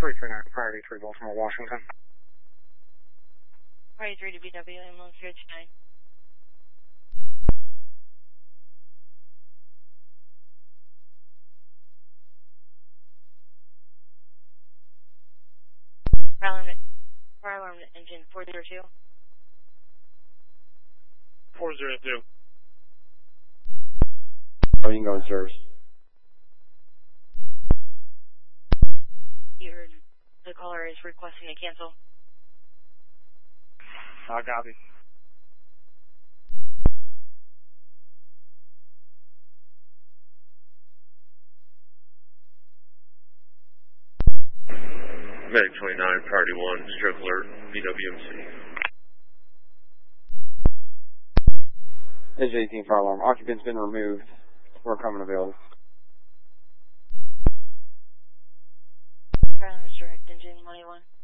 339, Priority 3, Baltimore, Washington. Priority 3 to BW, ambulance 329. Fire alarm engine 402. 402. Oh, you can go in service. You heard the caller is requesting to cancel. Copy. Medic 29, Priority 1, stroke alert, BWMC. Edge 18 fire alarm. Occupant's been removed. We're coming available. Fire alarm is direct, engine 181.